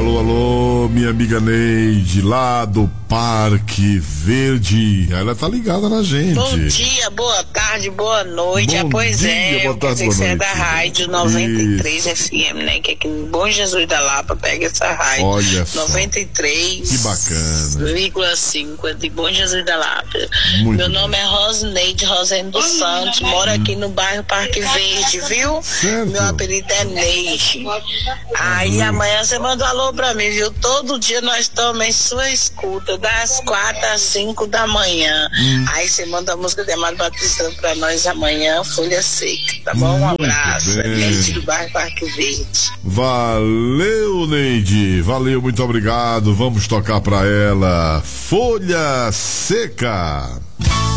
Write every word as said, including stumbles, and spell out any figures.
Alô, alô, minha amiga Neide, lá do Parque Verde. Ela tá ligada na gente. Bom dia, boa tarde, boa noite. Bom ah, pois dia, é, boa eu tarde, quer dizer que você é boa da noite. rádio noventa e três F M, né? Que aqui no Bom Jesus da Lapa pega essa rádio. Olha só. noventa e três Que bacana. vírgula cinco de Bom Jesus da Lapa. Muito Meu bem. nome é Rosineide Rosendo dos Santos, moro aqui no bairro Parque Verde, viu? Certo. Meu apelido é Neide. Aí amanhã você manda um alô pra mim, viu? Todo dia nós estamos em sua escuta, das quatro às cinco da manhã. Hum. Aí você manda a música de Amado Batista pra nós amanhã, Folha Seca, tá bom? Um Muito abraço. bem. Neide do bairro Parque Verde. Valeu, Neide. Valeu, muito obrigado. Vamos tocar pra ela Folha Seca.